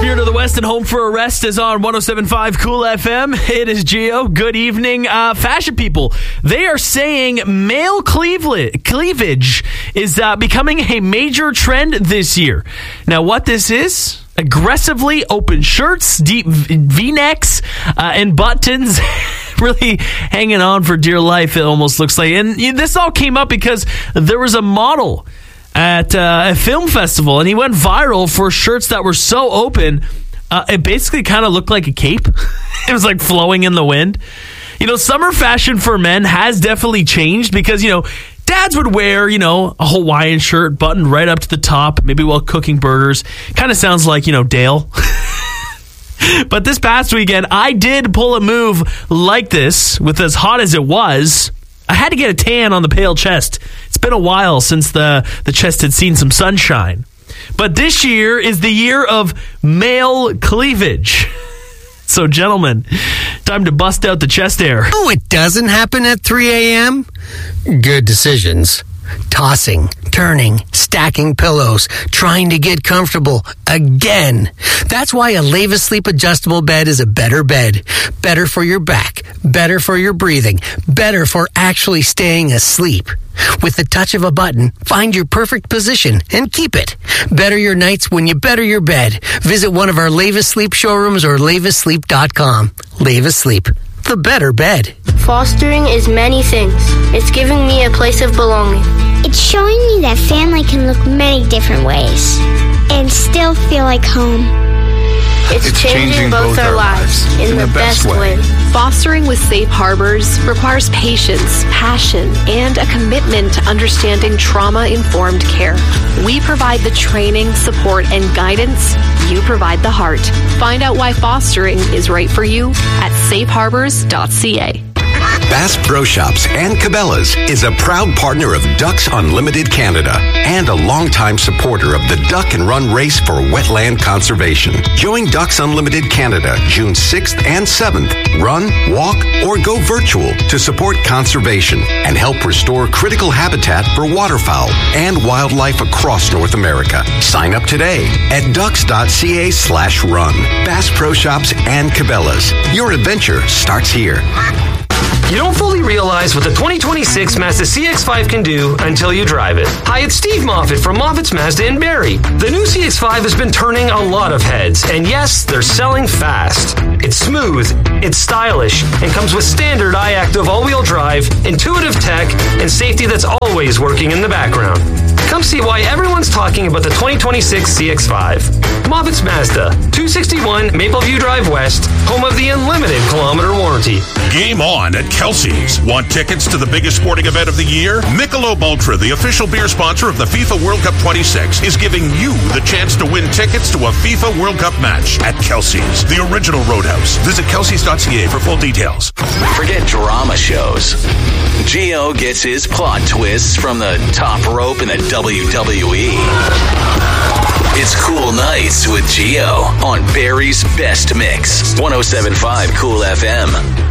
Spirit of the West and Home for a Rest is on 107.5 Cool FM. It is Gio. Good evening. Fashion people, they are saying male cleavage is becoming a major trend this year. Now, what this is, aggressively open shirts, deep V-necks, and buttons really hanging on for dear life, it almost looks like. And this all came up because there was a model at a film festival, and he went viral for shirts that were so open, it basically kind of looked like a cape. It was like flowing in the wind. Summer fashion for men has definitely changed because, dads would wear, a Hawaiian shirt buttoned right up to the top, maybe while cooking burgers. Kind of sounds like, Dale. But this past weekend, I did pull a move like this with as hot as it was. I had to get a tan on the pale chest. It's been a while since the chest had seen some sunshine. But this year is the year of male cleavage. So, gentlemen, time to bust out the chest hair. Oh, it doesn't happen at 3 a.m.? Good decisions. Tossing, turning, stacking pillows, trying to get comfortable again. That's why a Leva Sleep adjustable bed is a better bed. Better for your back, better for your breathing, better for actually staying asleep. With the touch of a button, find your perfect position and keep it. Better your nights when you better your bed. Visit one of our Leva Sleep showrooms or levasleep.com. Leva Sleep, the better bed. Fostering is many things. It's giving me a place of belonging. It's showing me that family can look many different ways and still feel like home. It's changing both our lives in the best way. Fostering with Safe Harbors requires patience, passion, and a commitment to understanding trauma-informed care. We provide the training, support, and guidance. You provide the heart. Find out why fostering is right for you at safeharbors.ca. Bass Pro Shops and Cabela's is a proud partner of Ducks Unlimited Canada and a longtime supporter of the Duck and Run Race for Wetland Conservation. Join Ducks Unlimited Canada June 6th and 7th. Run, walk, or go virtual to support conservation and help restore critical habitat for waterfowl and wildlife across North America. Sign up today at ducks.ca/run. Bass Pro Shops and Cabela's. Your adventure starts here. You don't fully realize what the 2026 Mazda CX-5 can do until you drive it. Hi, it's Steve Moffitt from Moffitt's Mazda in Barrie. The new CX-5 has been turning a lot of heads, and yes, they're selling fast. It's smooth, it's stylish, and comes with standard iActive all-wheel drive, intuitive tech, and safety that's always working in the background. Come see why everyone's talking about the 2026 CX-5. Moffitt's Mazda, 261 Mapleview Drive West, home of the unlimited kilometer warranty. Game on at Kelsey's. Want tickets to the biggest sporting event of the year? Michelob Ultra, the official beer sponsor of the FIFA World Cup 26, is giving you the chance to win tickets to a FIFA World Cup match at Kelsey's, the original Roadhouse. Visit kelseys.ca for full details. Forget drama shows. Gio gets his plot twists from the top rope in the WWE. It's Cool Nights with Gio on Barry's Best Mix. 107.5 Cool FM.